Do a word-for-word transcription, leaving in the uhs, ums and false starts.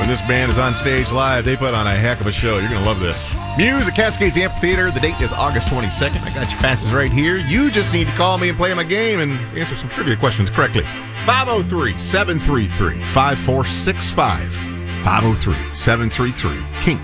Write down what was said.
When this band is on stage live, they put on a heck of a show. You're going to love this. Muse at Cascades Amphitheater. The date is August twenty-second. I got your passes right here. You just need to call me and play my game and answer some trivia questions correctly. five oh three, seven three three, five four six five. five oh three, seven three three, K I N K.